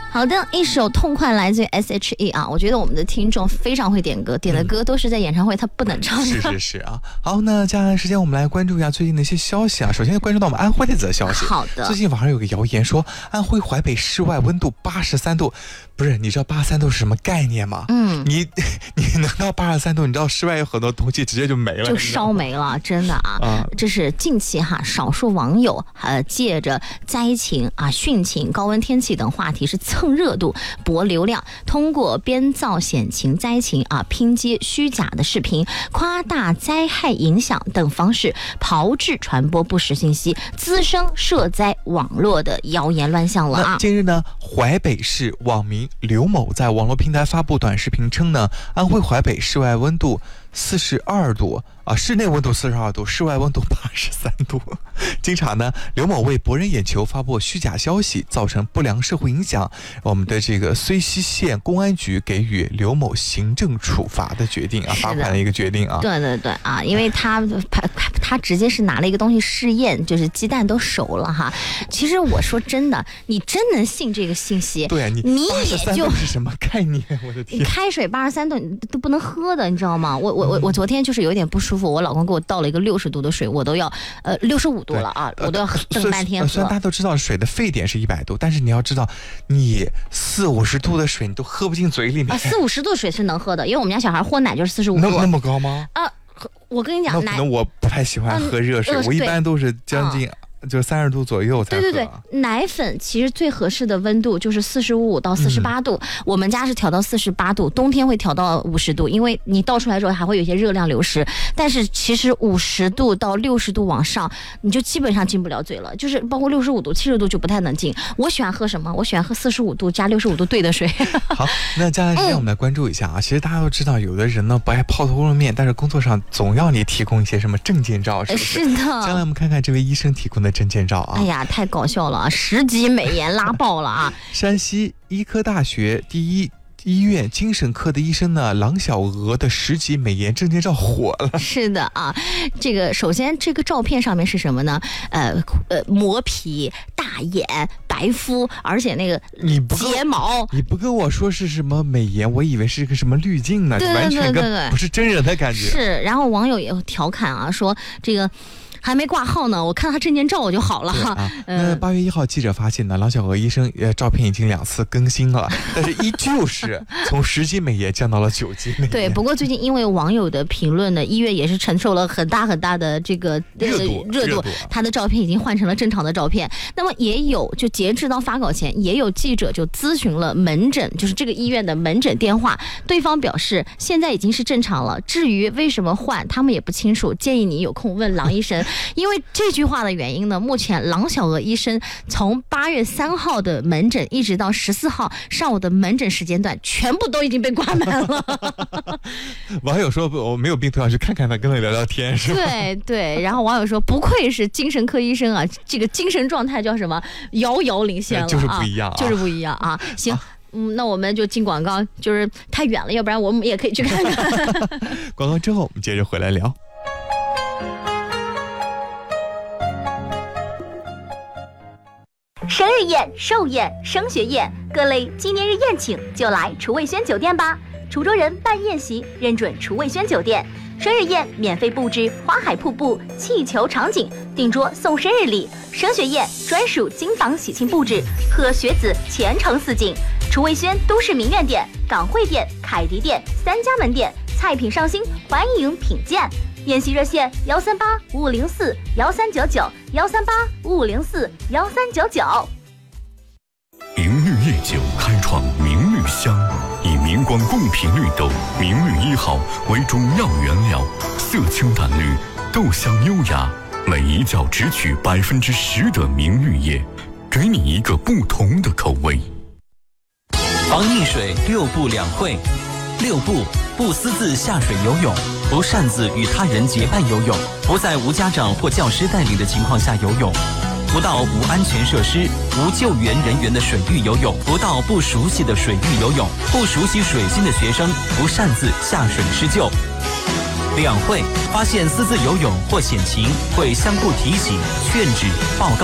好的，一首痛快来自于 S.H.E 啊，我觉得我们的听众非常会点歌，点的歌都是在演唱会他不能唱的。 是啊。好，那接下来时间我们来关注一下最近的一些消息啊。首先关注到我们安徽的一则消息。 好的。 最近网上有个谣言说，安徽淮北室外温度83度，不是，你知道83度是什么概念吗？你能到83度，你知道室外有很多东西直接就没了， 就烧没了，真的啊。这是近期少数网友借着灾情汛情、高温天气等话题是蹭热度、博流量，通过编造险情、灾情拼接虚假的视频、夸大灾害影响等方式，炮制传播不实信息，滋生涉灾网络的谣言乱象了啊。 近日呢，淮北市网民刘某在网络平台发布短视频称呢，安徽淮北室外温度42度室内温度42度，室外温度83度。经查呢，刘某为博人眼球发布虚假消息，造成不良社会影响，我们的这个睢溪县公安局给予刘某行政处罚的决定罚款的一个决定啊。 对因为他直接是拿了一个东西试验，就是鸡蛋都熟了哈。其实我说真的，你真能信这个信息？ 对啊，你也就是什么概念？我的天！ 你开水83度你都不能喝的，你知道吗？我昨天就是有点不舒服，我老公给我倒了一个60度的水，我都要65度了啊，我都要等半天喝。 虽然大家都知道水的沸点是100度，但是你要知道，你40-50度的水你都喝不进嘴里面。 40-50度水是能喝的，因为我们家小孩喝奶就是45度。 那么高吗？ 我跟你讲， 可能我不太喜欢喝热水，我一般都是将近就30度左右才喝。 对，奶粉其实最合适的温度就是45到48度，我们家是调到48度，冬天会调到50度，因为你倒出来之后还会有一些热量流失。但是其实50度到60度往上，你就基本上进不了嘴了，就是包括65度、70度就不太能进。我喜欢喝什么？我喜欢喝45度加65度兑的水。好， 那接下来时间我们来关注一下其实大家都知道，有的人呢不爱抛头露面，但是工作上总要你提供一些什么证件照，是不是？ 是的。 将来我们看看这位医生提供的证件照哎呀，太搞笑了10级美颜拉爆了啊！ 山西医科大学第一医院精神科的医生呢，郎小娥的10级美颜证件照火了。 是的啊，这个首先这个照片上面是什么呢？磨皮、大眼、白肤，而且那个睫毛， 你不跟我说是什么美颜，我以为是个什么滤镜呢，完全不是真人的感觉。 是，然后网友也调侃说这个。还没挂号呢，我看他证件照我就好了那8月1号记者发现呢，郎小娥医生照片已经2次更新了，但是依旧是从10级美颜降到了9级美颜。 对，不过最近因为网友的评论呢，医院也是承受了很大的这个热度，他的照片已经换成了正常的照片。那么也有就截至到发稿前，也有记者就咨询了门诊，就是这个医院的门诊电话，对方表示现在已经是正常了，至于为什么换他们也不清楚，建议你有空问郎医生。因为这句话的原因呢，目前郎小娥医生从8月3号的门诊一直到14号上午的门诊时间段，全部都已经被挂满了。 网友说我没有病都要去看看他，跟他聊聊天，是吧？ 对，然后网友说不愧是精神科医生啊，这个精神状态叫什么？遥遥领先了就是不一样就是不一样啊。行。那我们就进广告，就是太远了，要不然我们也可以去看看。 广告之后我们接着回来聊。 生日宴、寿宴、升学宴，各类纪念日宴请就来厨卫轩酒店吧。滁州人办宴席，认准厨卫轩酒店。生日宴免费布置花海瀑布、气球场景，订桌送生日礼。升学宴专属金房喜庆布置，贺学子前程似锦。厨卫轩都市名苑店、港汇店、凯迪店3家门店，菜品上新，欢迎品鉴。宴席热线13855041399，13855041399。 明绿夜酒开创明绿香，以明光贡品绿豆明绿1号为中药原料，色清淡绿，豆香优雅，每一窖只取10%的明绿叶，给你一个不同的口味。 防溺水6不2会：6不：不私自下水游泳，不擅自与他人结伴游泳，不在无家长或教师带领的情况下游泳，不到无安全设施、无救援人员的水域游泳，不到不熟悉的水域游泳，不熟悉水性的学生不擅自下水施救。2会：发现私自游泳或险情，会相互提醒、劝止、报告。